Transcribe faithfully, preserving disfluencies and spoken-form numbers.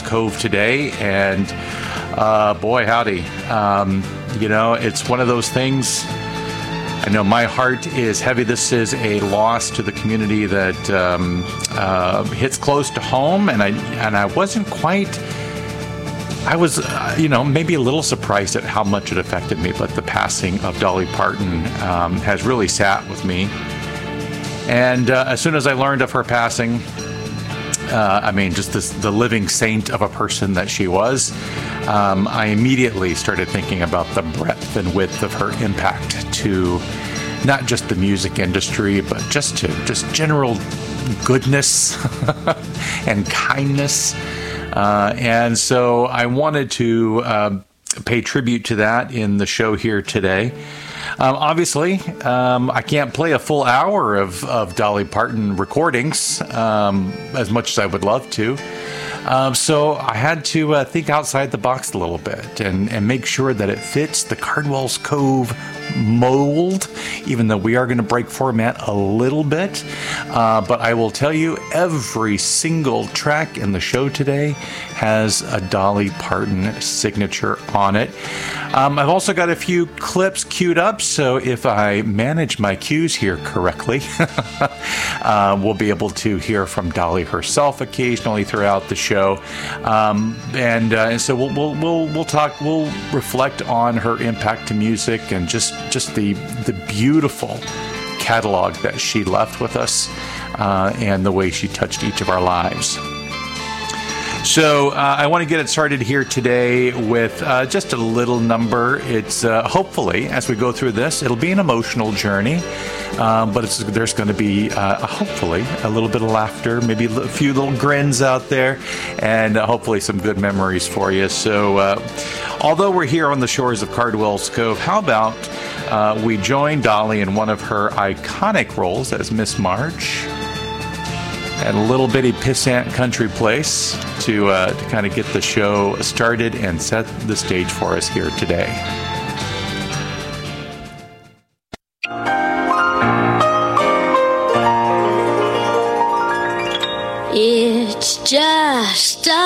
Cove today, and uh, boy, howdy. Um, you know, it's one of those things. I know my heart is heavy. This is a loss to the community that um, uh, hits close to home, and I and I wasn't quite. I was, uh, you know, maybe a little surprised at how much it affected me, but the passing of Dolly Parton um, has really sat with me. And uh, as soon as I learned of her passing, uh, I mean, just this, the living saint of a person that she was, um, I immediately started thinking about the breadth and width of her impact to not just the music industry, but just to just general goodness and kindness. Uh, and so I wanted to uh, pay tribute to that in the show here today. Um, obviously, um, I can't play a full hour of, of Dolly Parton recordings um, as much as I would love to. Um, so I had to uh, think outside the box a little bit and, and make sure that it fits the Cardwell's Cove mold, even though we are going to break format a little bit. Uh, but I will tell you, every single track in the show today has a Dolly Parton signature on it. Um, I've also got a few clips queued up, so if I manage my cues here correctly, uh, we'll be able to hear from Dolly herself occasionally throughout the show. Um, and, uh, and so we'll, we'll we'll we'll talk. We'll reflect on her impact to music and just just the the beautiful catalog that she left with us, uh, and the way she touched each of our lives. So uh, I want to get it started here today with uh, just a little number. It's uh, hopefully, as we go through this, it'll be an emotional journey, um, but it's, there's going to be uh, hopefully a little bit of laughter, maybe a few little grins out there, and uh, hopefully some good memories for you. So uh, although we're here on the shores of Cardwell's Cove, how about uh, we join Dolly in one of her iconic roles as Miss March at a little bitty pissant country place to uh, to kind of get the show started and set the stage for us here today. It's just a